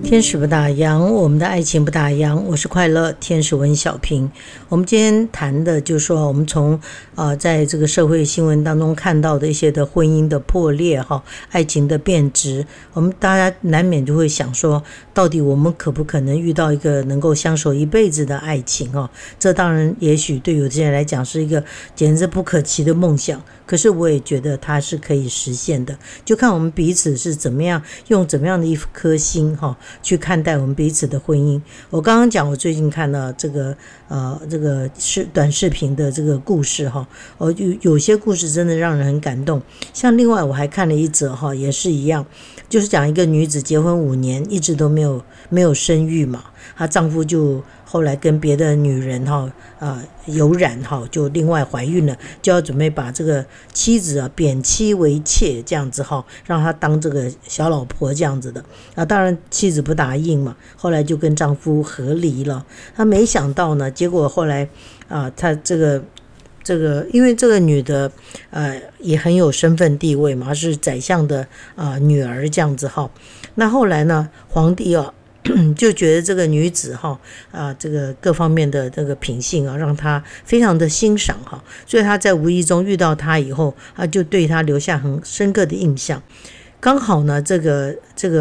天使不打烊，我们的爱情不打烊。我是快乐天使文小平。我们今天谈的就是说，我们从在这个社会新闻当中看到的一些的婚姻的破裂爱情的变质，我们大家难免就会想说，到底我们可不可能遇到一个能够相守一辈子的爱情这当然也许对有些人来讲是一个简直不可及的梦想，可是我也觉得它是可以实现的，就看我们彼此是怎么样用怎么样的一颗心去看待我们彼此的婚姻。我刚刚讲我最近看到这个短视频的这个故事有些故事真的让人很感动。像另外我还看了一则也是一样，就是讲一个女子结婚5年一直都没有生育嘛，她丈夫就后来跟别的女人有染就另外怀孕了，就要准备把这个妻子贬妻为妾这样子让她当这个小老婆这样子的当然妻子不答应嘛，后来就跟丈夫和离了。她没想到呢，结果后来她这个因为这个女的也很有身份地位嘛，是宰相的女儿这样子那后来呢，皇帝就觉得这个女子这个各方面的这个品性让他非常的欣赏所以他在无意中遇到她以后，就对她留下很深刻的印象。刚好呢，这个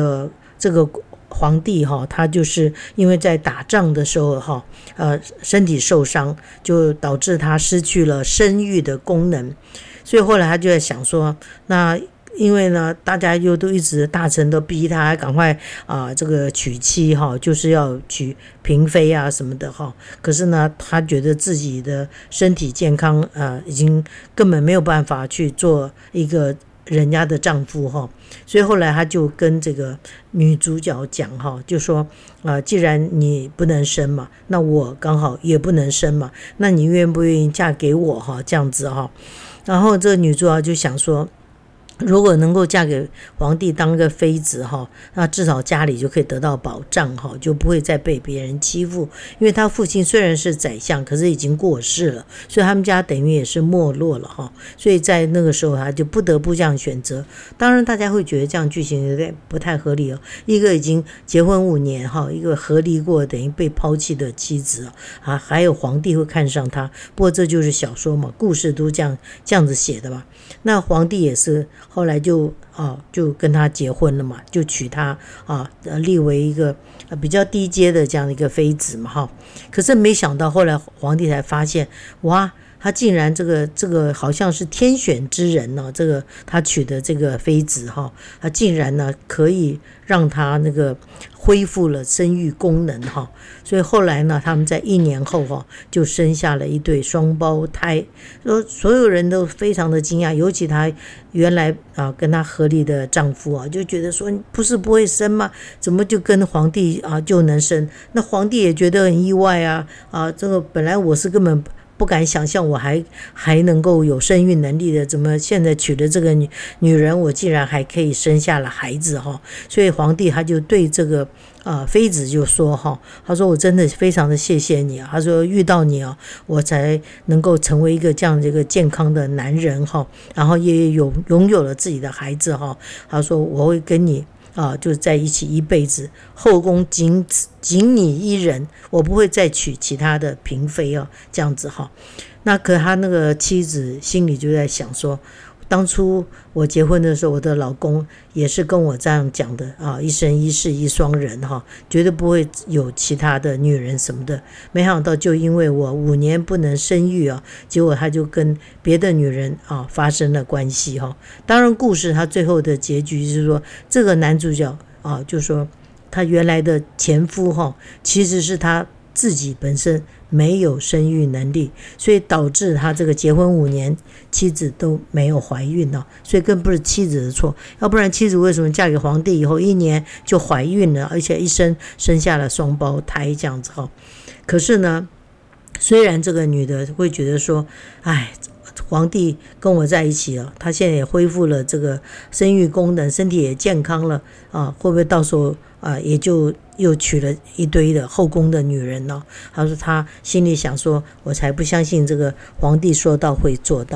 皇帝他就是因为在打仗的时候身体受伤，就导致他失去了生育的功能，所以后来他就在想说，那因为呢，大家又都一直大臣都逼他赶快这个娶妻就是要娶嫔妃什么的可是呢，他觉得自己的身体健康已经根本没有办法去做一个人家的丈夫所以后来他就跟这个女主角讲就说既然你不能生嘛，那我刚好也不能生嘛，那你愿不愿意嫁给我这样子然后这个女主角就想说，如果能够嫁给皇帝当个妃子那至少家里就可以得到保障就不会再被别人欺负。因为他父亲虽然是宰相，可是已经过世了，所以他们家等于也是没落了所以在那个时候他就不得不这样选择。当然大家会觉得这样剧情有点不太合理一个已经结婚5年一个和离过等于被抛弃的妻子还有皇帝会看上他。不过这就是小说嘛，故事都这样子写的嘛。那皇帝也是后来就跟他结婚了嘛，就娶他立为一个比较低阶的这样的一个妃子嘛可是没想到后来皇帝才发现，哇，他竟然这个好像是天选之人这个他娶的这个妃子他竟然呢可以让他那个恢复了生育功能所以后来呢，他们在1年后就生下了一对双胞胎。所有人都非常的惊讶，尤其他原来跟他合离的丈夫就觉得说，不是不会生吗？怎么就跟皇帝就能生？那皇帝也觉得很意外这个本来我是根本不敢想象我还能够有生育能力的，怎么现在娶了这个女人，我竟然还可以生下了孩子所以皇帝他就对这个妃子就说他说我真的非常的谢谢你他说遇到你我才能够成为一个这样的一个健康的男人然后也拥有了自己的孩子他说我会跟你就在一起一辈子，后宫仅你一人，我不会再娶其他的嫔妃这样子那可他那个妻子心里就在想说，当初我结婚的时候，我的老公也是跟我这样讲的一生一世一双人绝对不会有其他的女人什么的。没想到就因为我5年不能生育结果他就跟别的女人发生了关系当然故事他最后的结局是说，这个男主角就说他原来的前夫其实是他自己本身没有生育能力，所以导致他这个结婚5年妻子都没有怀孕所以更不是妻子的错，要不然妻子为什么嫁给皇帝以后1年就怀孕了，而且一生下了双胞胎这样子可是呢，虽然这个女的会觉得说，皇帝跟我在一起了，他现在也恢复了这个生育功能，身体也健康了会不会到时候也就又娶了一堆的后宫的女人他说他心里想说，我才不相信这个皇帝说到会做到。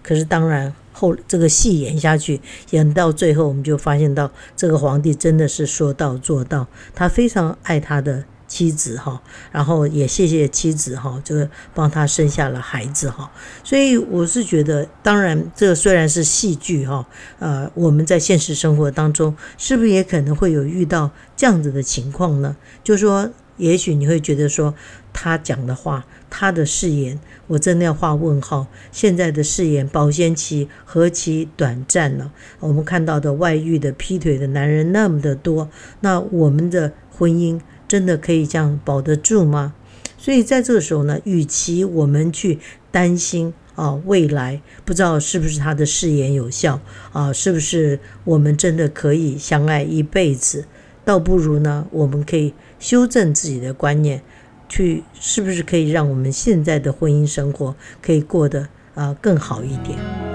可是当然这个戏演下去，演到最后，我们就发现到这个皇帝真的是说到做到，他非常爱他的妻子哈，然后也谢谢妻子哈，这个帮他生下了孩子哈。所以我是觉得，当然这个虽然是戏剧哈，我们在现实生活当中是不是也可能会有遇到这样子的情况呢？就是说，也许你会觉得说，他讲的话，他的誓言，我真的要画问号。现在的誓言保鲜期何其短暂呢？我们看到的外遇的、劈腿的男人那么的多，那我们的婚姻真的可以这样保得住吗？所以在这个时候呢，与其我们去担心未来不知道是不是他的誓言有效是不是我们真的可以相爱一辈子，倒不如呢，我们可以修正自己的观念，是不是可以让我们现在的婚姻生活可以过得更好一点。